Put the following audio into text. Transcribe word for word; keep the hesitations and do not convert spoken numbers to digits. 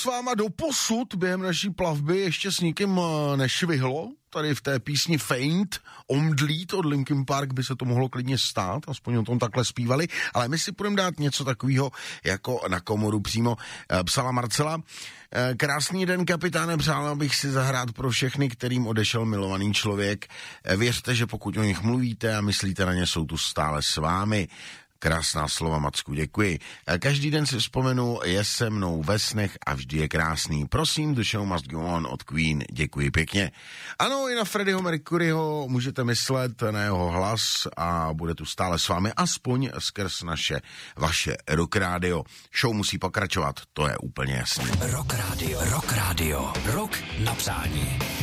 s váma doposud během naší plavby ještě s nikým nešvihlo. Tady v té písni Faint, Omdlít od Linkin Park by se to mohlo klidně stát, aspoň o tom takhle zpívali, ale my si budeme dát něco takového jako na komoru přímo. Psala Marcela. Krásný den, kapitáne, přála bych si zahrát pro všechny, kterým odešel milovaný člověk. Věřte, že pokud o nich mluvíte a myslíte na ně, jsou tu stále s vámi. Krásná slova, Macku, děkuji. Každý den si vzpomenu, je se mnou ve snech a vždy je krásný. Prosím, The Show Must Go On od Queen, děkuji pěkně. Ano, i na Freddieho Mercuryho můžete myslet, na jeho hlas a bude tu stále s vámi, aspoň skrz naše, vaše Rock Radio. Show musí pokračovat, to je úplně jasný. Rock Radio, Rock Radio, rock na přání.